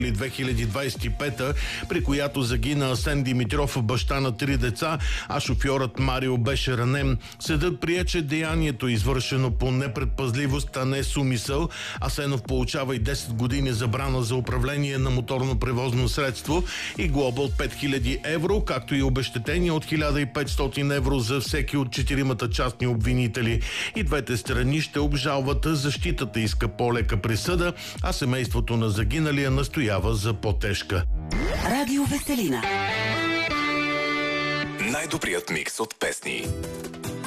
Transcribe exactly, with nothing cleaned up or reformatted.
две хиляди двадесет и пета, при която загина Асен Димитров, баща на три деца, а шофьорът Марио беше ранен. Съдът прие, че деянието е извършено по непредпазливост, а не с умисъл. Асенов получава и десет години забрана за управление на моторно превозно средство и глоба от пет хиляди евро, както и обезщетение от хиляда и петстотин евро за всеки от четиримата частни обвинители. И двете страни ще обжалват. Защитата иска по-лека присъда, а семейството на загиналия настоява за по-тежка. Радио Веселина. Най-добрият микс от песни.